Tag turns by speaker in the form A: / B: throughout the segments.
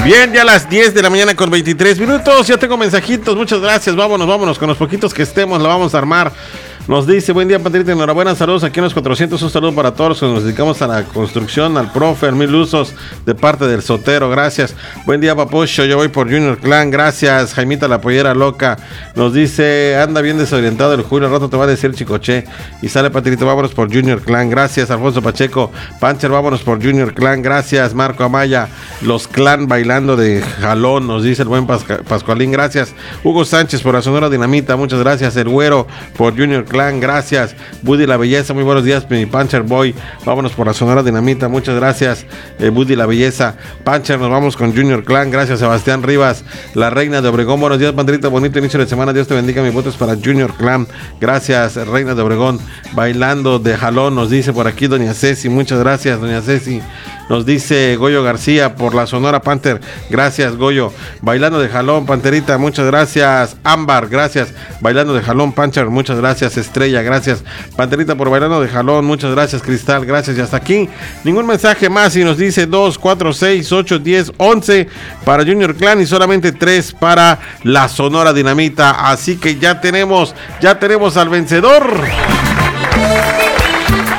A: Bien, ya a las 10 de la mañana con 23 minutos. Ya tengo mensajitos, muchas gracias. Vámonos. Con los poquitos que estemos, la vamos a armar. Nos dice, buen día, Patrita, enhorabuena, saludos aquí en los 400, un saludo para todos los que nos dedicamos a la construcción, al profe, al Mil Usos, de parte del Sotero, gracias. Buen día, Papucho, yo voy por Junior Clan, gracias. Jaimita, la pollera loca, nos dice, anda bien desorientado el Julio, al rato te va a decir Chicoche. Y sale, Patrita, vámonos por Junior Clan, gracias. Alfonso Pacheco, Pancher, vámonos por Junior Clan, gracias. Marco Amaya, los Clan bailando de jalón, nos dice el buen Pascualín, gracias. Hugo Sánchez por la Sonora Dinamita, muchas gracias. El Güero por Junior Clan, gracias. Buddy la Belleza, muy buenos días, mi Pancher Boy, vámonos por la Sonora Dinamita, muchas gracias. Buddy la Belleza, Pancher, nos vamos con Junior Clan, gracias. Sebastián Rivas, la Reina de Obregón, buenos días, Pandrita, bonito inicio de semana, Dios te bendiga, mi voto es para Junior Clan, gracias. Reina de Obregón, bailando de jalón, nos dice por aquí doña Ceci, muchas gracias, doña Ceci. Nos dice Goyo García por la Sonora Panther, gracias Goyo. Bailando de jalón, Panterita, muchas gracias. Ámbar, gracias. Bailando de jalón, Pancher, muchas gracias. Estrella, gracias. Panterita por bailando de jalón, muchas gracias. Cristal, gracias. Y hasta aquí, ningún mensaje más. Y nos dice 2, 4, 6, 8, 10, 11 para Junior Clan y solamente 3 para la Sonora Dinamita. Así que ya tenemos al vencedor.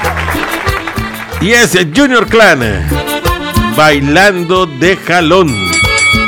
A: Y es Junior Clan, bailando de jalón.